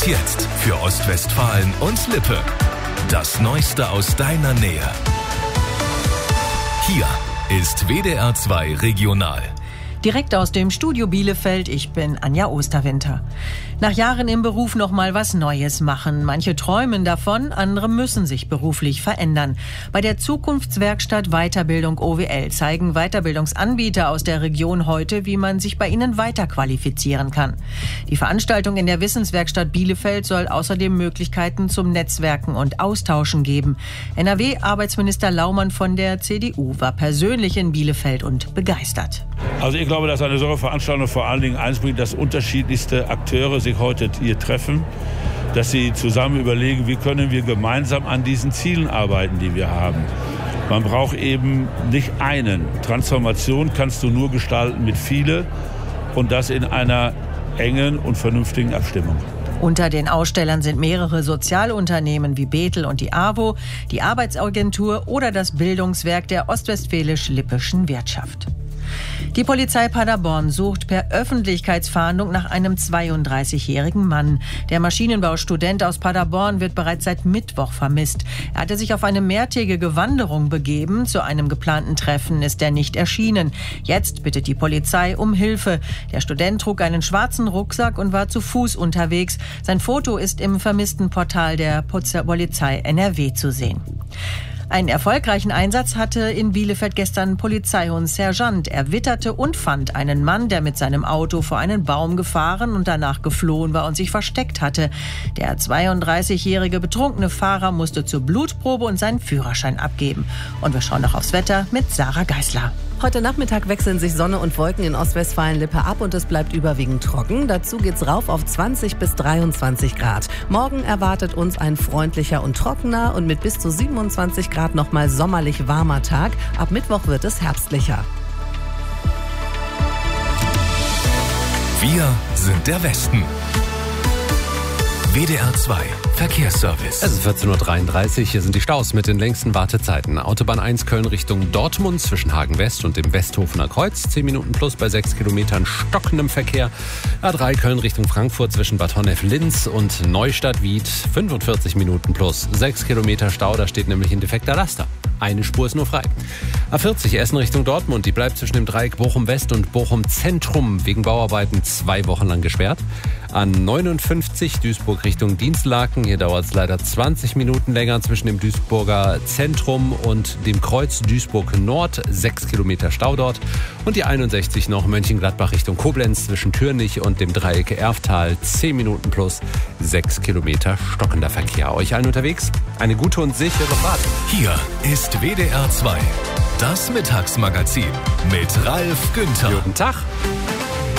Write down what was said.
Und jetzt für Ostwestfalen und Lippe. Das Neueste aus deiner Nähe. Hier ist WDR 2 Regional. Direkt aus dem Studio Bielefeld, ich bin Anja Osterwinter. Nach Jahren im Beruf noch mal was Neues machen. Manche träumen davon, andere müssen sich beruflich verändern. Bei der Zukunftswerkstatt Weiterbildung OWL zeigen Weiterbildungsanbieter aus der Region heute, wie man sich bei ihnen weiterqualifizieren kann. Die Veranstaltung in der Wissenswerkstatt Bielefeld soll außerdem Möglichkeiten zum Netzwerken und Austauschen geben. NRW-Arbeitsminister Laumann von der CDU war persönlich in Bielefeld und begeistert. Also ich glaube, dass eine solche Veranstaltung vor allen Dingen eins bringt, dass unterschiedlichste Akteure sich heute hier treffen, dass sie zusammen überlegen, wie können wir gemeinsam an diesen Zielen arbeiten, die wir haben. Man braucht eben nicht einen. Transformation kannst du nur gestalten mit vielen und das in einer engen und vernünftigen Abstimmung. Unter den Ausstellern sind mehrere Sozialunternehmen wie Bethel und die AWO, die Arbeitsagentur oder das Bildungswerk der ostwestfälisch-lippischen Wirtschaft. Die Polizei Paderborn sucht per Öffentlichkeitsfahndung nach einem 32-jährigen Mann. Der Maschinenbaustudent aus Paderborn wird bereits seit Mittwoch vermisst. Er hatte sich auf eine mehrtägige Wanderung begeben. Zu einem geplanten Treffen ist er nicht erschienen. Jetzt bittet die Polizei um Hilfe. Der Student trug einen schwarzen Rucksack und war zu Fuß unterwegs. Sein Foto ist im Vermisstenportal der Polizei NRW zu sehen. Einen erfolgreichen Einsatz hatte in Bielefeld gestern Polizeihund Sergeant. Er witterte und fand einen Mann, der mit seinem Auto vor einen Baum gefahren und danach geflohen war und sich versteckt hatte. Der 32-jährige betrunkene Fahrer musste zur Blutprobe und seinen Führerschein abgeben. Und wir schauen noch aufs Wetter mit Sarah Geisler. Heute Nachmittag wechseln sich Sonne und Wolken in Ostwestfalen-Lippe ab und es bleibt überwiegend trocken. Dazu geht's rauf auf 20 bis 23 Grad. Morgen erwartet uns ein freundlicher und trockener und mit bis zu 27 Grad nochmal sommerlich warmer Tag. Ab Mittwoch wird es herbstlicher. Wir sind der Westen. WDR 2 Verkehrsservice. Es ist 14.33 Uhr. Hier sind die Staus mit den längsten Wartezeiten. Autobahn 1 Köln Richtung Dortmund zwischen Hagen West und dem Westhofener Kreuz. 10 Minuten plus bei 6 Kilometern stockendem Verkehr. A3 Köln Richtung Frankfurt zwischen Bad Honnef-Linz und Neustadt-Wied. 45 Minuten plus 6 Kilometer Stau. Da steht nämlich ein defekter Laster. Eine Spur ist nur frei. A40 Essen Richtung Dortmund. Die bleibt zwischen dem Dreieck Bochum-West und Bochum-Zentrum wegen Bauarbeiten 2 Wochen lang gesperrt. A59 Duisburg Richtung Dinslaken. Hier dauert es leider 20 Minuten länger zwischen dem Duisburger Zentrum und dem Kreuz Duisburg Nord. 6 Kilometer Stau dort. Und die 61 noch Mönchengladbach Richtung Koblenz zwischen Türnich und dem Dreieck Erftal. 10 Minuten plus 6 Kilometer stockender Verkehr. Euch allen unterwegs eine gute und sichere Fahrt. Hier ist WDR 2. Das Mittagsmagazin mit Ralf Günther. Guten Tag.